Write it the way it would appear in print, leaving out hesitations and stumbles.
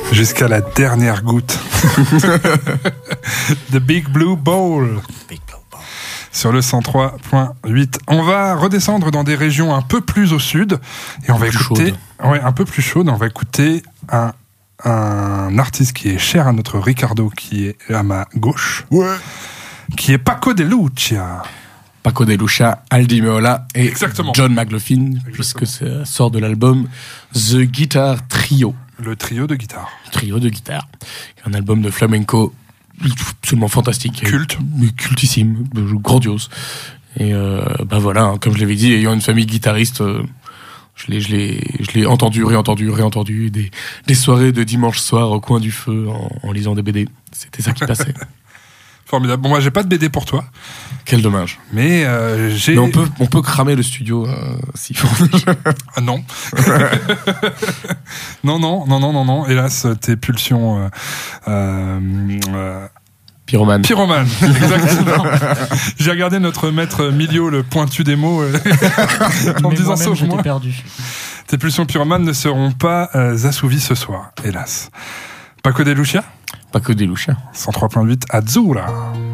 Jusqu'à la dernière goutte. The Big Blue Bowl. Sur le 103.8. On va redescendre dans des régions un peu plus au sud. Et on va écouter... Ouais, un peu plus chaude. On va écouter un artiste qui est cher à notre Ricardo, qui est à ma gauche. Ouais. Qui est Paco de Lucia. Paco de Lucia, Aldi Meola et Exactement. John McLaughlin, puisque ça sort de l'album The Guitar Trio. Le trio de guitare. Trio de guitare. Un album de flamenco absolument fantastique. Culte. Cultissime, grandiose. Et voilà, hein, comme je l'avais dit, ayant une famille guitariste, je l'ai entendu, réentendu. Des soirées de dimanche soir au coin du feu en lisant des BD. C'était ça qui passait. Formidable. Bon, moi, j'ai pas de BD pour toi. Quel dommage. Mais j'ai... Mais on peut cramer le studio s'il faut. Ah non. non. Hélas, tes pulsions... Pyromane. Exactement. J'ai regardé notre maître Milio, le pointu des mots, en me disant sauve-moi. Perdu. Tes pulsions pyromanes ne seront pas assouvies ce soir, hélas. Paco de Lucia ? Paco de Lucia. 103.8 Azzurra.